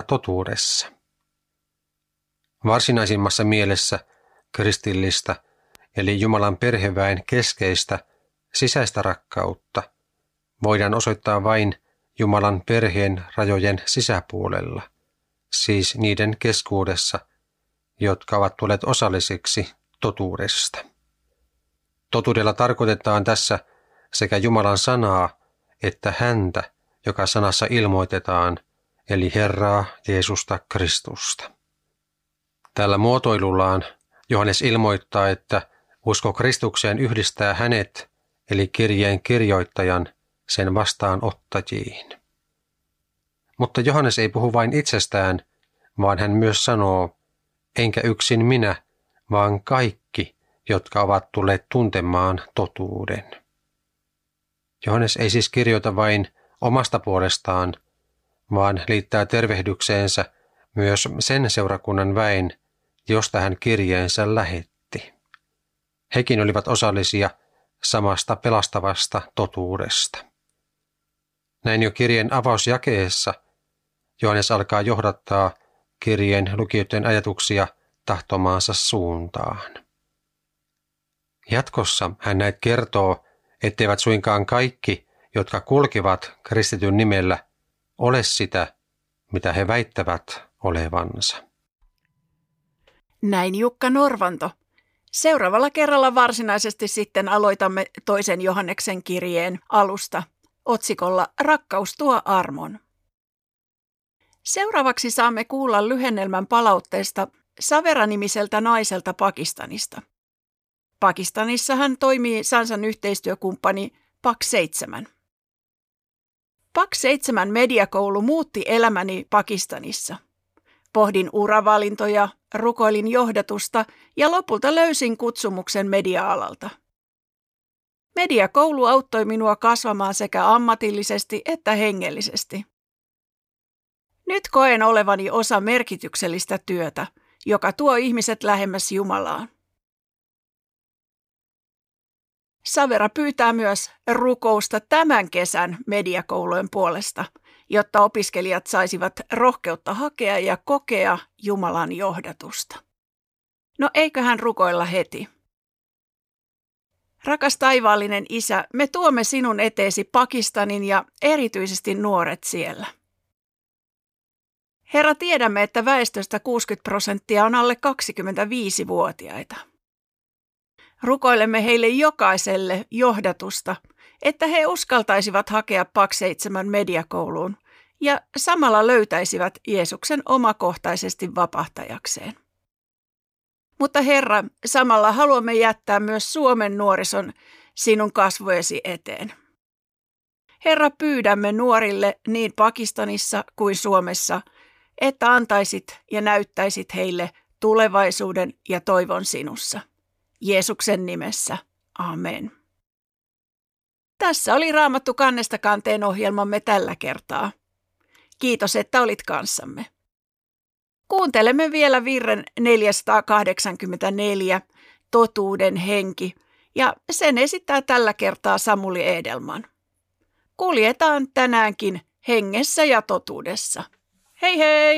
totuudessa. Varsinaisimmassa mielessä kristillistä eli Jumalan perheväen keskeistä sisäistä rakkautta voidaan osoittaa vain Jumalan perheen rajojen sisäpuolella, siis niiden keskuudessa, jotka ovat tulleet osallisiksi totuudesta. Totuudella tarkoitetaan tässä sekä Jumalan sanaa että häntä, joka sanassa ilmoitetaan, eli Herraa Jeesusta Kristusta. Tällä muotoilullaan Johannes ilmoittaa, että usko Kristukseen yhdistää hänet, eli kirjeen kirjoittajan, sen vastaanottajiin. Mutta Johannes ei puhu vain itsestään, vaan hän myös sanoo, enkä yksin minä, vaan kaikki, jotka ovat tulleet tuntemaan totuuden. Johannes ei siis kirjoita vain omasta puolestaan, vaan liittää tervehdykseensä myös sen seurakunnan väen, josta hän kirjeensä lähetti. Hekin olivat osallisia samasta pelastavasta totuudesta. Näin jo kirjeen avausjakeessa Johannes alkaa johdattaa kirjeen lukijoiden ajatuksia tahtomaansa suuntaan. Jatkossa hän näet kertoo, etteivät suinkaan kaikki, jotka kulkevat kristityn nimellä, ole sitä, mitä he väittävät olevansa. Näin Jukka Norvanto. Seuraavalla kerralla varsinaisesti sitten aloitamme toisen Johanneksen kirjeen alusta otsikolla Rakkaus tuo armon. Seuraavaksi saamme kuulla lyhennelmän palautteesta Savera-nimiseltä naiselta Pakistanista. Pakistanissa hän toimii Sansan yhteistyökumppani Pak7. Pak7 mediakoulu muutti elämäni Pakistanissa. Pohdin uravalintoja, rukoilin johdatusta ja lopulta löysin kutsumuksen media-alalta. Mediakoulu auttoi minua kasvamaan sekä ammatillisesti että hengellisesti. Nyt koen olevani osa merkityksellistä työtä, joka tuo ihmiset lähemmäs Jumalaa. Savera pyytää myös rukousta tämän kesän mediakoulujen puolesta, jotta opiskelijat saisivat rohkeutta hakea ja kokea Jumalan johdatusta. No eiköhän rukoilla heti. Rakas taivaallinen Isä, me tuomme sinun eteesi Pakistanin ja erityisesti nuoret siellä. Herra, tiedämme, että väestöstä 60% on alle 25-vuotiaita. Rukoilemme heille jokaiselle johdatusta, että he uskaltaisivat hakea Pak7 mediakouluun ja samalla löytäisivät Jeesuksen omakohtaisesti vapahtajakseen. Mutta Herra, samalla haluamme jättää myös Suomen nuorison sinun kasvojesi eteen. Herra, pyydämme nuorille niin Pakistanissa kuin Suomessa, että antaisit ja näyttäisit heille tulevaisuuden ja toivon sinussa. Jeesuksen nimessä. Amen. Tässä oli Raamattu kannesta kanteen ohjelmamme tällä kertaa. Kiitos, että olit kanssamme. Kuuntelemme vielä virren 484, Totuuden henki, ja sen esittää tällä kertaa Samuli Edelman. Kuljetaan tänäänkin hengessä ja totuudessa. Hei hei!